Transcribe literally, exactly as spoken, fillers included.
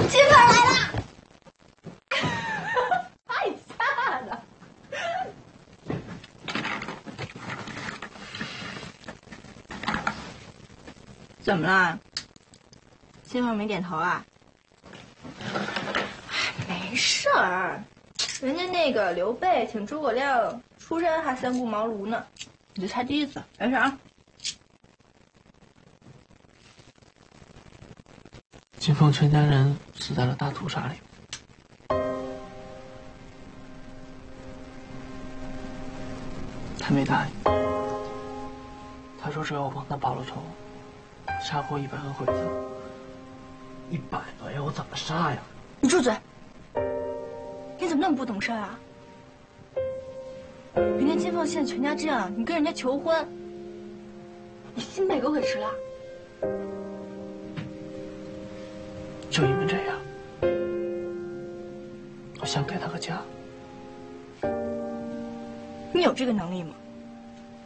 金凤来了，太惨了。怎么了？金凤没点头啊？没事儿，人家那个刘备请诸葛亮出山还三顾茅庐呢，你就猜第一次，没事啊。 金凤全家人死在了大屠杀里。他没答应，他说只要我帮他报了仇，杀过一百个鬼子。一百个呀，我怎么杀呀？ 你住嘴！你怎么那么不懂事啊？人家金凤现在全家这样，你跟人家求婚，你心被狗给吃了？ 就因为这样，我想给他个家。 你有这个能力吗？